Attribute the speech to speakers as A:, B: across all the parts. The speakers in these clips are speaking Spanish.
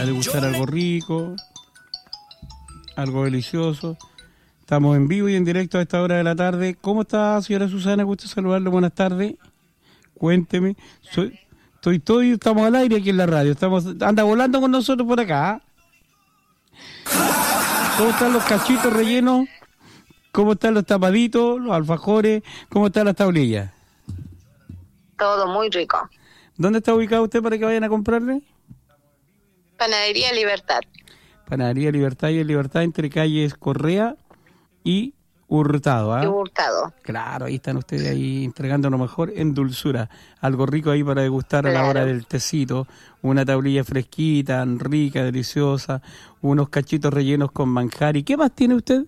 A: A degustar algo rico, algo delicioso. Estamos en vivo y en directo a esta hora de la tarde. ¿Cómo está, señora Susana? Gusto saludarle. Buenas tardes. Cuénteme. Estamos al aire aquí en la radio. Anda volando con nosotros por acá. ¿Cómo están los cachitos rellenos? ¿Cómo están los tapaditos, los alfajores? ¿Cómo están las tablillas?
B: Todo muy rico.
A: ¿Dónde está ubicado usted para que vayan a comprarle?
B: Panadería Libertad.
A: Panadería Libertad, y en Libertad entre calles Correa y Hurtado. ¿Ah?
B: Y Hurtado.
A: Claro, ahí están ustedes ahí entregando lo mejor en dulzura. Algo rico ahí para degustar a la hora del tecito. Una tablilla fresquita, rica, deliciosa. Unos cachitos rellenos con manjar. ¿Y qué más tiene usted?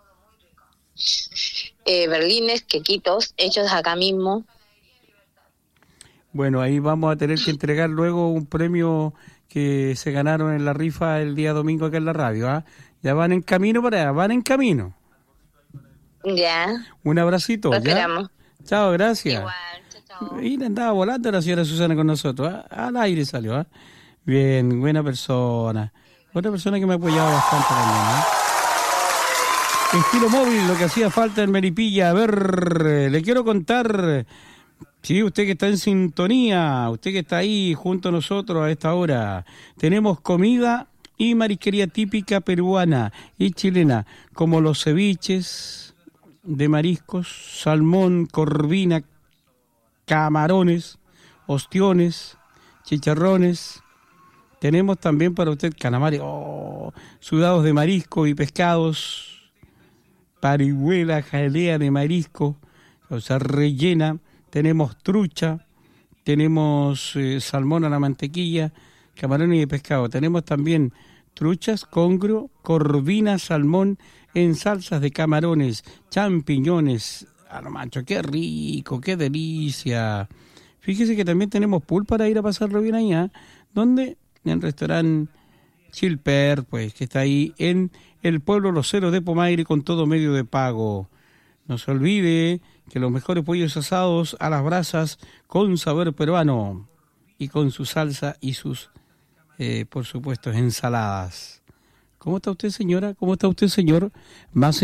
B: Berlines, quequitos, hechos acá mismo.
A: Bueno, ahí vamos a tener que entregar luego un premio que se ganaron en la rifa el día domingo acá en la radio. ¿Ah? Ya van en camino para allá, van en camino.
B: Ya.
A: Un abracito.
B: Lo
A: ¿ya?
B: esperamos.
A: Chao, gracias.
B: Igual, chao.
A: Y andaba volando la señora Susana con nosotros. ¿Ah? Al aire salió. ¿Ah? Bien, buena persona. Otra persona que me ha apoyado bastante también. ¿Ah? Estilo móvil, lo que hacía falta en Melipilla. A ver, le quiero contar. Sí, usted que está en sintonía, usted que está ahí junto a nosotros a esta hora, tenemos comida y marisquería típica peruana y chilena, como los ceviches de mariscos, salmón, corvina, camarones, ostiones, chicharrones. Tenemos también para usted calamares, sudados de marisco y pescados, parihuela, jalea de marisco, o sea, rellena. Tenemos trucha, tenemos salmón a la mantequilla, camarones y pescado. Tenemos también truchas, congrio, corvina, salmón en salsas de camarones, champiñones. ¡Ah, no, mancho! ¡Qué rico! ¡Qué delicia! Fíjese que también tenemos pool para ir a pasarlo bien allá, donde en el restaurante Chilper, pues, que está ahí en el pueblo Los Ceros de Pomaire con todo medio de pago. No se olvide que los mejores pollos asados a las brasas con sabor peruano y con su salsa y sus, por supuesto, ensaladas. ¿Cómo está usted, señora? ¿Cómo está usted, señor? Más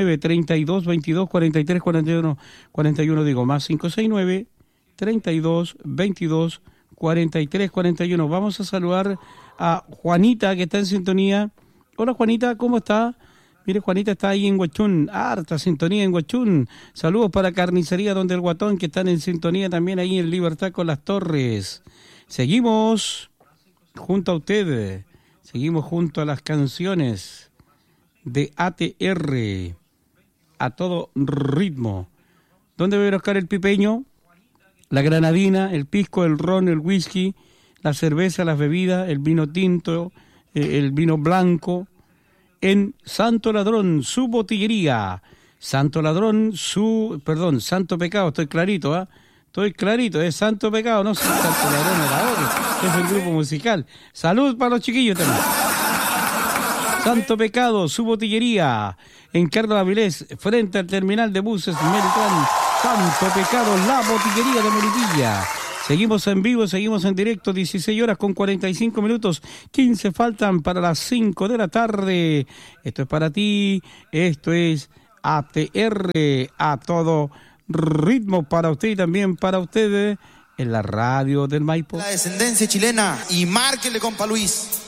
A: 569-32-22-43-41, digo, más 569-32-22-43-41. Vamos a saludar a Juanita, que está en sintonía. Hola, Juanita, ¿cómo está? Mire, Juanita está ahí en Huachún, harta sintonía en Huachún. Saludos para Carnicería Donde el Guatón, que están en sintonía también ahí en Libertad con las Torres. Seguimos junto a usted, seguimos junto a las canciones de ATR, a todo ritmo. ¿Dónde va a ir a buscar el pipeño? La granadina, el pisco, el ron, el whisky, la cerveza, las bebidas, el vino tinto, el vino blanco. En Santo Ladrón, su botillería. Santo Pecado, estoy clarito, ¿ah? Estoy clarito, es Santo Pecado, no Santo Ladrón de la Orden, es el grupo musical. Salud para los chiquillos también. Santo Pecado, su botillería. En Carlos Avilés, frente al terminal de buses Melitón. Santo Pecado, la botillería de Melipilla. Seguimos en vivo, seguimos en directo, 16 horas con 45 minutos, 15 faltan para las 5 de la tarde. Esto es para ti, esto es ATR, a todo ritmo para usted y también para ustedes en la radio del Maipo.
C: La descendencia chilena y márquele, compa Luis.